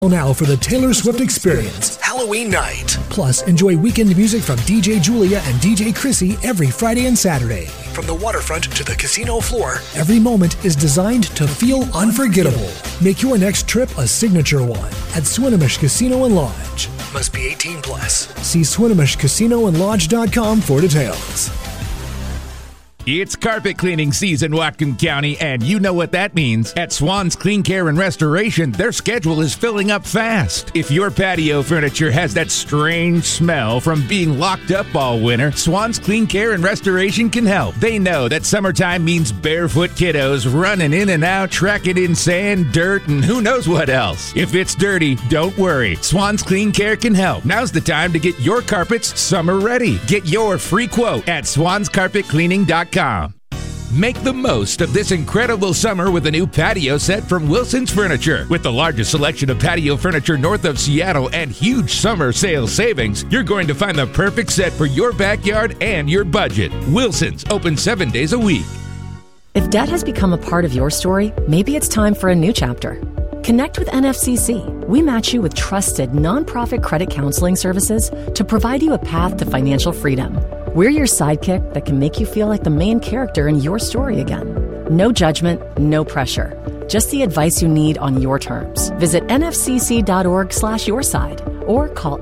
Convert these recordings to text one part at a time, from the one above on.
Now for the Taylor Swift Experience, Halloween night. Plus, enjoy weekend music from DJ Julia and DJ Chrissy every Friday and Saturday. From the waterfront to the casino floor, every moment is designed to feel unforgettable. Make your next trip a signature one at Swinomish Casino and Lodge. Must be 18 plus. See SwinomishCasinoandLodge.com for details. It's carpet cleaning season, Whatcom County, and you know what that means. At Swan's Clean Care and Restoration, their schedule is filling up fast. If your patio furniture has that strange smell from being locked up all winter, Swan's Clean Care and Restoration can help. They know that summertime means barefoot kiddos running in and out, tracking in sand, dirt, and who knows what else. If it's dirty, don't worry. Swan's Clean Care can help. Now's the time to get your carpets summer ready. Get your free quote at swanscarpetcleaning.com. Make the most of this incredible summer with a new patio set from Wilson's Furniture. With the largest selection of patio furniture north of Seattle and huge summer sales savings, you're going to find the perfect set for your backyard and your budget. Wilson's, open 7 days a week. If debt has become a part of your story, maybe it's time for a new chapter. Connect with NFCC. We match you with trusted nonprofit credit counseling services to provide you a path to financial freedom. We're your sidekick that can make you feel like the main character in your story again. No judgment, no pressure. Just the advice you need on your terms. Visit nfcc.org/yourside or call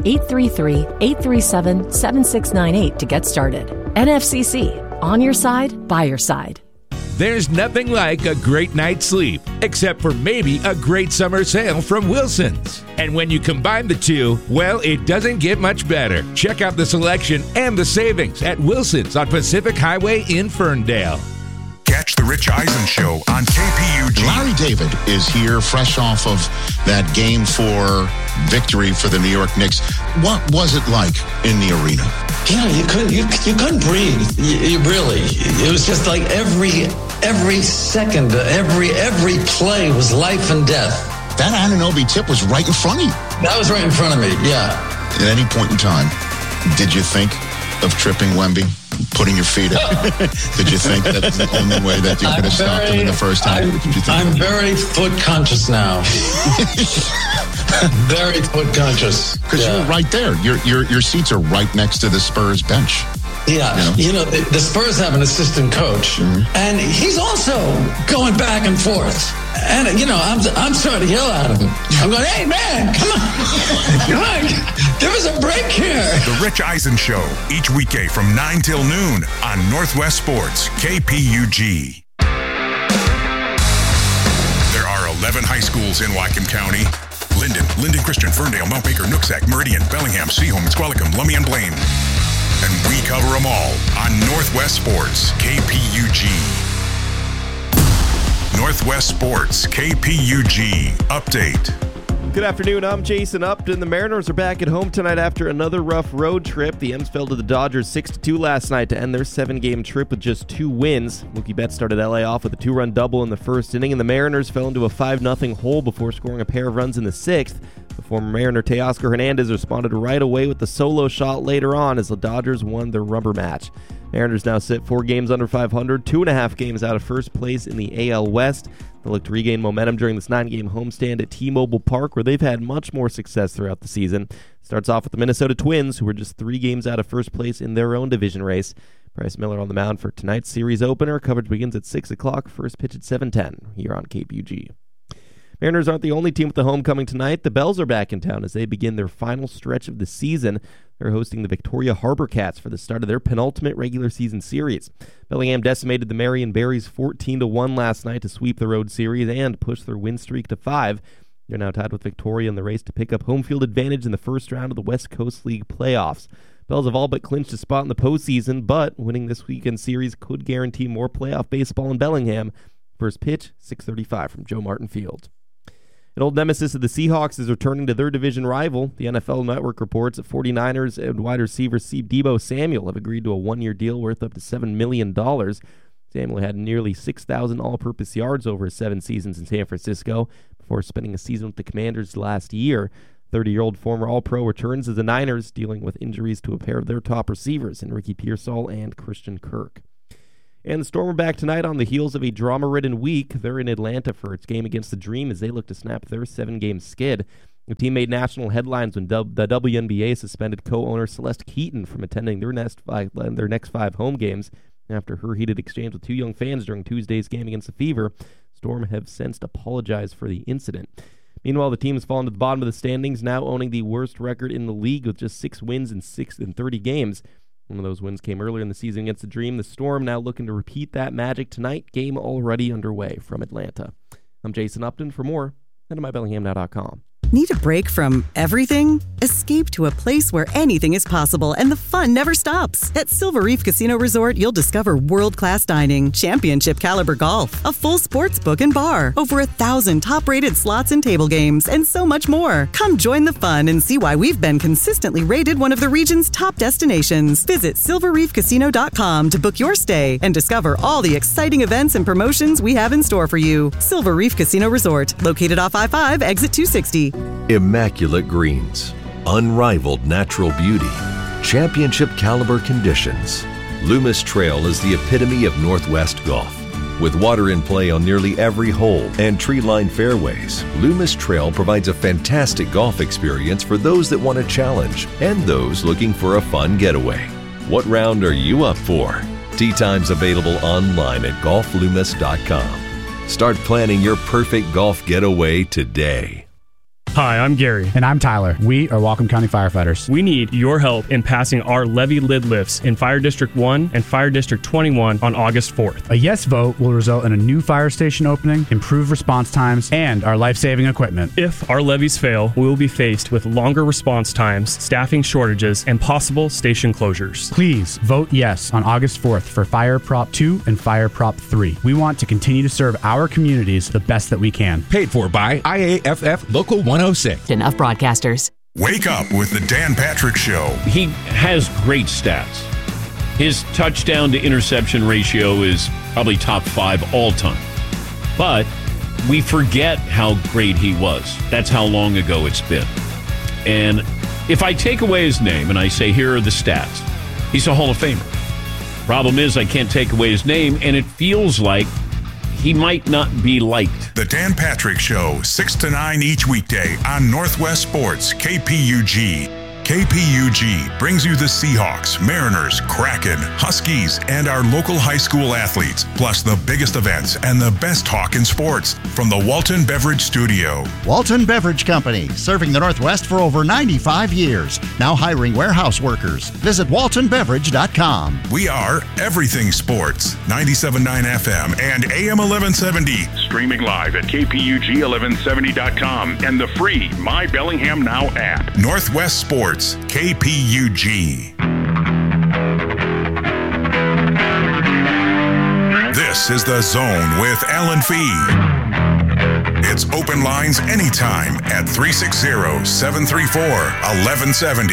833-837-7698 to get started. NFCC, on your side, by your side. There's nothing like a great night's sleep, except for maybe a great summer sale from Wilson's. And when you combine the two, well, it doesn't get much better. Check out the selection and the savings at Wilson's on Pacific Highway in Ferndale. Catch the Rich Eisen Show on KPUG. Larry David is here fresh off of that Game 4 victory for the New York Knicks. What was it like in the arena? Yeah, you couldn't breathe. You really. It was just like every second, every play was life and death. That Anunoby tip was right in front of you. That was right in front of me, yeah. At any point in time, did you think of tripping Wemby, putting your feet up? Did you think that was the only way that you could have stopped him in the first time? I'm very foot conscious now. Very foot conscious. Because you're right there. Your seats are right next to the Spurs bench. Yeah, the Spurs have an assistant coach, and he's also going back and forth. And, I'm starting to yell at him. I'm going, hey, man, come on. Come on. There was a break here. The Rich Eisen Show, each weekday from 9 till noon on Northwest Sports, KPUG. There are 11 high schools in Whatcom County. Linden Christian, Ferndale, Mount Baker, Nooksack, Meridian, Bellingham, Seaholm, Squalicum, Lummi, and Blaine. And we cover them all on Northwest Sports, KPUG. Northwest Sports, KPUG. Update. Good afternoon, I'm Jason Upton. The Mariners are back at home tonight after another rough road trip. The M's fell to the Dodgers 6-2 last night to end their 7-game trip with just 2 wins. Mookie Betts started LA off with a 2-run double in the first inning, and the Mariners fell into a 5-0 hole before scoring a pair of runs in the 6th. The former Mariner Teoscar Hernandez responded right away with the solo shot later on as the Dodgers won their rubber match. Mariners now sit 4 games under 500, 2.5 games out of first place in the AL West. They'll look to regain momentum during this 9-game homestand at T-Mobile Park, where they've had much more success throughout the season. Starts off with the Minnesota Twins, who are just 3 games out of first place in their own division race. Bryce Miller on the mound for tonight's series opener. Coverage begins at 6 o'clock, first pitch at 7:10 here on KPUG. Mariners aren't the only team with the homecoming tonight. The Bells are back in town as they begin their final stretch of the season. They're hosting the Victoria Harbor Cats for the start of their penultimate regular season series. Bellingham decimated the Marion Berries 14-1 last night to sweep the road series and push their win streak to 5. They're now tied with Victoria in the race to pick up home field advantage in the first round of the West Coast League playoffs. Bells have all but clinched a spot in the postseason, but winning this weekend series could guarantee more playoff baseball in Bellingham. First pitch, 6:35 from Joe Martin Field. An old nemesis of the Seahawks is returning to their division rival. The NFL Network reports that 49ers and wide receiver Deebo Samuel have agreed to a 1-year deal worth up to $7 million. Samuel had nearly 6,000 all-purpose yards over his 7 seasons in San Francisco before spending a season with the Commanders last year. 30-year-old former All-Pro returns as the Niners, dealing with injuries to a pair of their top receivers in Ricky Pearsall and Christian Kirk. And the Storm are back tonight on the heels of a drama-ridden week. They're in Atlanta for its game against the Dream as they look to snap their 7-game skid. The team made national headlines when the WNBA suspended co-owner Celeste Keaton from attending their next 5 home games after her heated exchange with 2 young fans during Tuesday's game against the Fever. Storm have since apologized for the incident. Meanwhile, the team has fallen to the bottom of the standings, now owning the worst record in the league with just 6 wins in 30 games. One of those wins came earlier in the season against the Dream. The Storm now looking to repeat that magic tonight. Game already underway from Atlanta. I'm Jason Upton. For more, head to mybellinghamnow.com. Need a break from everything? Escape to a place where anything is possible and the fun never stops. At Silver Reef Casino Resort, you'll discover world-class dining, championship caliber golf, a full sports book and bar, over 1,000 top-rated slots and table games, and so much more. Come join the fun and see why we've been consistently rated one of the region's top destinations. Visit silverreefcasino.com to book your stay and discover all the exciting events and promotions we have in store for you. Silver Reef Casino Resort, located off I-5, exit 260. Immaculate greens, unrivaled natural beauty, championship caliber conditions. Loomis Trail is the epitome of Northwest golf. With water in play on nearly every hole and tree-lined fairways, Loomis Trail provides a fantastic golf experience for those that want a challenge and those looking for a fun getaway. What round are you up for? Tee times available online at golfloomis.com. Start planning your perfect golf getaway today. Hi, I'm Gary. And I'm Tyler. We are Whatcom County firefighters. We need your help in passing our levee lid lifts in Fire District 1 and Fire District 21 on August 4th. A yes vote will result in a new fire station opening, improved response times, and our life-saving equipment. If our levees fail, we will be faced with longer response times, staffing shortages, and possible station closures. Please vote yes on August 4th for Fire Prop 2 and Fire Prop 3. We want to continue to serve our communities the best that we can. Paid for by IAFF Local 106. Enough broadcasters. Wake up with the Dan Patrick Show. He has great stats. His touchdown to interception ratio is probably top 5 all time. But we forget how great he was. That's how long ago it's been. And if I take away his name and I say, here are the stats, he's a Hall of Famer. Problem is, I can't take away his name, and it feels like he might not be liked. The Dan Patrick Show, 6 to 9 each weekday on Northwest Sports, KPUG. KPUG brings you the Seahawks, Mariners, Kraken, Huskies, and our local high school athletes, plus the biggest events and the best talk in sports from the Walton Beverage Studio. Walton Beverage Company, serving the Northwest for over 95 years. Now hiring warehouse workers. Visit waltonbeverage.com. We are everything sports, 97.9 FM and AM 1170. Streaming live at KPUG1170.com and the free My Bellingham Now app. Northwest Sports. KPUG. This is The Zone with Alan Fee. It's open lines anytime at 360-734-1170.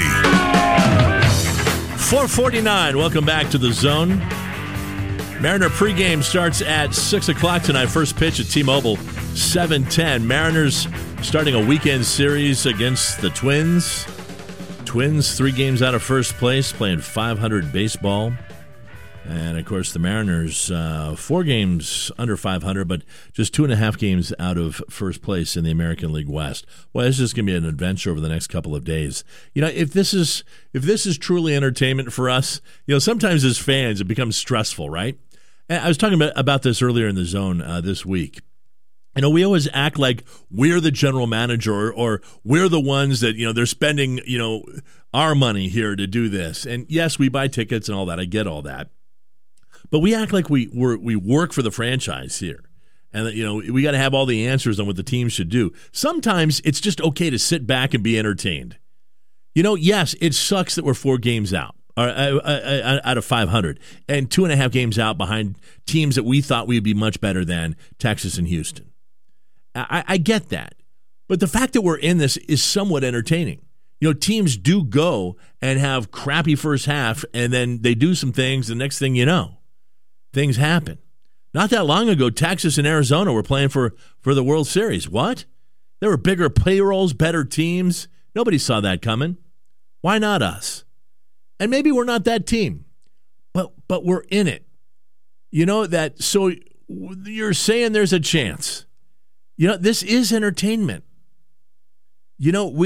4:49. Welcome back to The Zone. Mariner pregame starts at 6 o'clock tonight. First pitch at T-Mobile, 7:10. Mariners starting a weekend series against the Twins. Twins 3 games out of first place, playing .500 baseball. And, of course, the Mariners 4 games under .500, but just 2.5 games out of first place in the American League West. Well, this is going to be an adventure over the next couple of days. You know, if this is truly entertainment for us, you know, sometimes as fans it becomes stressful, right? And I was talking about this earlier in The Zone this week. You know, we always act like we're the general manager or we're the ones that, you know, they're spending, you know, our money here to do this. And yes, we buy tickets and all that. I get all that. But we act like we work for the franchise here. And that, you know, we got to have all the answers on what the team should do. Sometimes it's just okay to sit back and be entertained. You know, yes, it sucks that we're 4 games out of .500 and 2.5 games out behind teams that we thought we'd be much better than, Texas and Houston. I get that. But the fact that we're in this is somewhat entertaining. You know, teams do go and have crappy first half, and then they do some things, the next thing you know, things happen. Not that long ago, Texas and Arizona were playing for the World Series. What? There were bigger payrolls, better teams. Nobody saw that coming. Why not us? And maybe we're not that team, but we're in it. You know that, so you're saying there's a chance. You know, this is entertainment. You know,